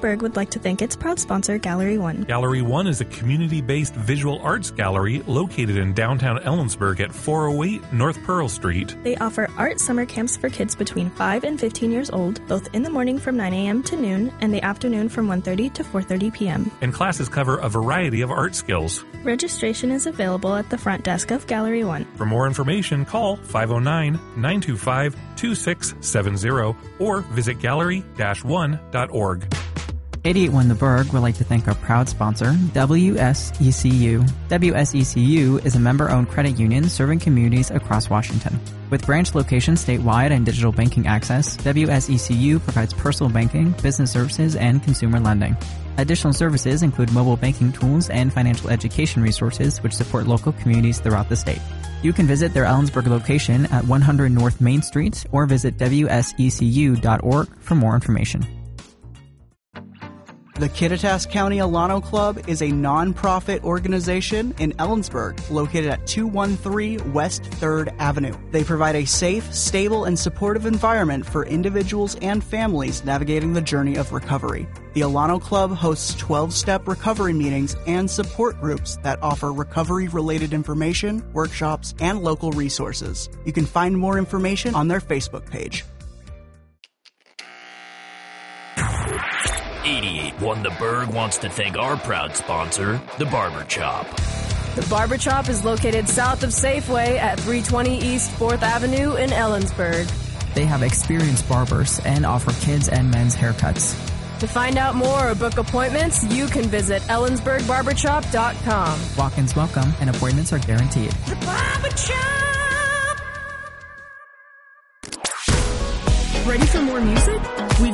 Berg would like to thank its proud sponsor, Gallery One. Gallery One is a community-based visual arts gallery located in downtown Ellensburg at 408 North Pearl Street. They offer art summer camps for kids between 5 and 15 years old, both in the morning from 9 a.m. to noon and the afternoon from 1:30 to 4:30 p.m. And classes cover a variety of art skills. Registration is available at the front desk of Gallery One. For more information, call 509-925-2670 or visit gallery-1.org. 881 The Berg would like to thank our proud sponsor, WSECU. WSECU is a member-owned credit union serving communities across Washington. With branch locations statewide and digital banking access, WSECU provides personal banking, business services, and consumer lending. Additional services include mobile banking tools and financial education resources which support local communities throughout the state. You can visit their Ellensburg location at 100 North Main Street or visit WSECU.org for more information. The Kittitas County Alano Club is a non-profit organization in Ellensburg located at 213 West 3rd Avenue. They provide a safe, stable, and supportive environment for individuals and families navigating the journey of recovery. The Alano Club hosts 12-step recovery meetings and support groups that offer recovery-related information, workshops, and local resources. You can find more information on their Facebook page. 88.1 The Berg wants to thank our proud sponsor, The Barber Chop. The Barber Chop is located south of Safeway at 320 East 4th Avenue in Ellensburg. They have experienced barbers and offer kids and men's haircuts. To find out more or book appointments, you can visit ellensburgbarbershop.com. Walk-ins welcome and appointments are guaranteed. The Barber Chop! Ready for more music? We've